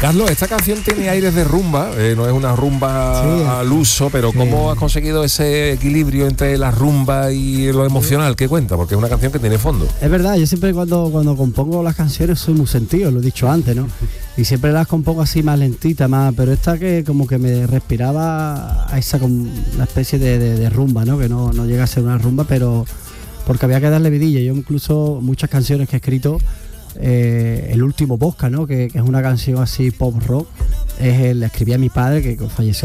Carlos, esta canción tiene aires de rumba, no es una rumba Sí, al uso, pero ¿cómo has conseguido ese equilibrio entre la rumba y lo emocional? ¿Qué cuenta? Porque es una canción que tiene fondo. Es verdad, yo siempre cuando compongo las canciones soy muy sentido, lo he dicho antes, ¿no? Y siempre las compongo así más lentitas, más, pero esta que como que me respiraba a esa como una especie de rumba, ¿no? Que no llega a ser una rumba, pero porque había que darle vidilla. Yo incluso muchas canciones que he escrito, el último Bosca, ¿no? Que es una canción así pop rock, la escribí a mi padre que falleció